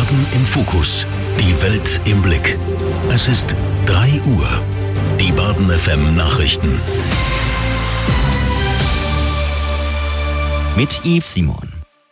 Baden im Fokus. Die Welt im Blick. Es ist 3 Uhr. Die Baden FM Nachrichten. Mit Yves Simon.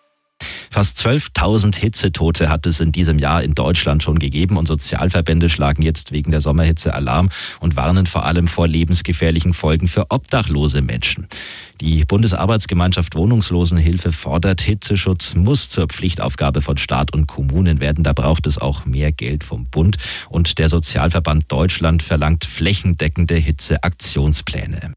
Fast 12.000 Hitzetote hat es in diesem Jahr in Deutschland schon gegeben und Sozialverbände schlagen jetzt wegen der Sommerhitze Alarm und warnen vor allem vor lebensgefährlichen Folgen für obdachlose Menschen. Die Bundesarbeitsgemeinschaft Wohnungslosenhilfe fordert, Hitzeschutz muss zur Pflichtaufgabe von Staat und Kommunen werden. Da braucht es auch mehr Geld vom Bund und der Sozialverband Deutschland verlangt flächendeckende Hitzeaktionspläne.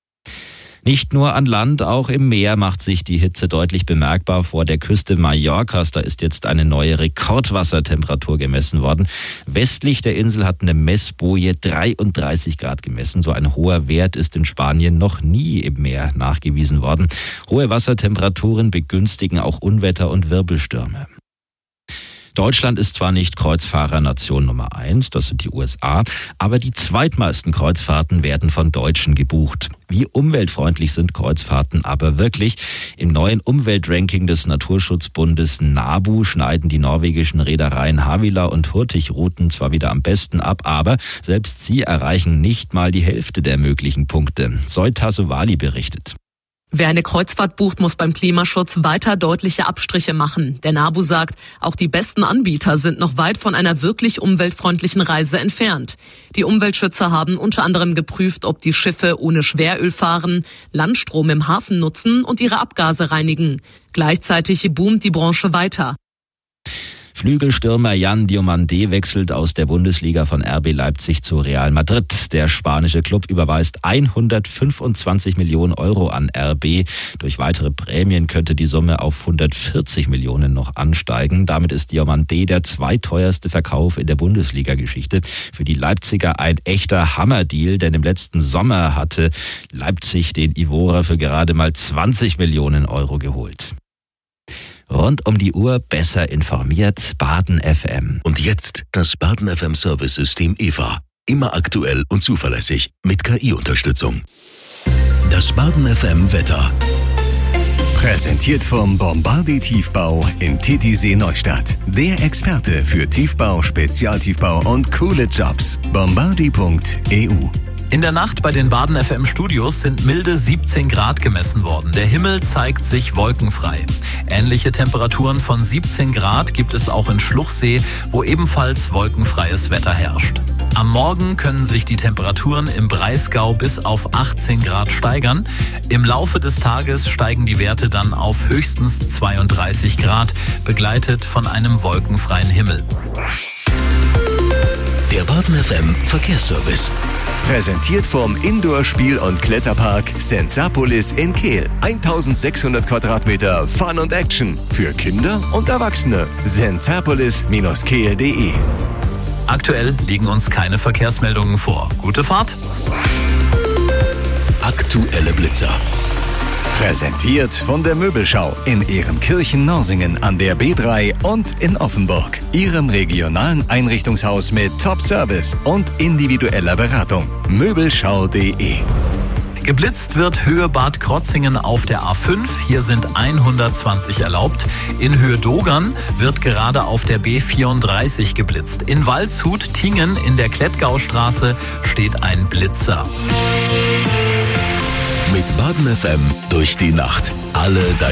Nicht nur an Land, auch im Meer macht sich die Hitze deutlich bemerkbar. Vor der Küste Mallorcas, da ist jetzt eine neue Rekordwassertemperatur gemessen worden. Westlich der Insel hat eine Messboje 33 Grad gemessen. So ein hoher Wert ist in Spanien noch nie im Meer nachgewiesen worden. Hohe Wassertemperaturen begünstigen auch Unwetter und Wirbelstürme. Deutschland ist zwar nicht Kreuzfahrernation Nummer 1, das sind die USA, aber die zweitmeisten Kreuzfahrten werden von Deutschen gebucht. Wie umweltfreundlich sind Kreuzfahrten aber wirklich? Im neuen Umweltranking des Naturschutzbundes NABU schneiden die norwegischen Reedereien Havila und Hurtigruten zwar wieder am besten ab, aber selbst sie erreichen nicht mal die Hälfte der möglichen Punkte. Soita Sowali berichtet. Wer eine Kreuzfahrt bucht, muss beim Klimaschutz weiter deutliche Abstriche machen. Der NABU sagt, auch die besten Anbieter sind noch weit von einer wirklich umweltfreundlichen Reise entfernt. Die Umweltschützer haben unter anderem geprüft, ob die Schiffe ohne Schweröl fahren, Landstrom im Hafen nutzen und ihre Abgase reinigen. Gleichzeitig boomt die Branche weiter. Flügelstürmer Jan Diomandé wechselt aus der Bundesliga von RB Leipzig zu Real Madrid. Der spanische Klub überweist 125 Millionen Euro an RB. Durch weitere Prämien könnte die Summe auf 140 Millionen noch ansteigen. Damit ist Diomandé der zweiteuerste Verkauf in der Bundesliga-Geschichte. Für die Leipziger ein echter Hammerdeal, denn im letzten Sommer hatte Leipzig den Ivorer für gerade mal 20 Millionen Euro geholt. Rund um die Uhr besser informiert, Baden FM. Und jetzt das Baden FM Service-System EVA. Immer aktuell und zuverlässig mit KI-Unterstützung. Das Baden FM Wetter. Präsentiert vom Bombardier Tiefbau in Titisee Neustadt. Der Experte für Tiefbau, Spezialtiefbau und coole Jobs. Bombardier.eu. In der Nacht bei den Baden FM Studios sind milde 17 Grad gemessen worden. Der Himmel zeigt sich wolkenfrei. Ähnliche Temperaturen von 17 Grad gibt es auch in Schluchsee, wo ebenfalls wolkenfreies Wetter herrscht. Am Morgen können sich die Temperaturen im Breisgau bis auf 18 Grad steigern. Im Laufe des Tages steigen die Werte dann auf höchstens 32 Grad, begleitet von einem wolkenfreien Himmel. Der Baden FM Verkehrsservice. Präsentiert vom Indoor-Spiel- und Kletterpark Sensapolis in Kehl. 1600 Quadratmeter Fun und Action für Kinder und Erwachsene. sensapolis-kehl.de. Aktuell liegen uns keine Verkehrsmeldungen vor. Gute Fahrt! Aktuelle Blitzer. Präsentiert von der Möbelschau in Ehrenkirchen-Norsingen an der B3 und in Offenburg. Ihrem regionalen Einrichtungshaus mit Top-Service und individueller Beratung. Möbelschau.de. Geblitzt wird Höhe Bad Krotzingen auf der A5. Hier sind 120 erlaubt. In Höhe Dogern wird gerade auf der B34 geblitzt. In Waldshut-Tingen in der Klettgaustraße steht ein Blitzer. Mit Baden FM durch die Nacht. Alle deine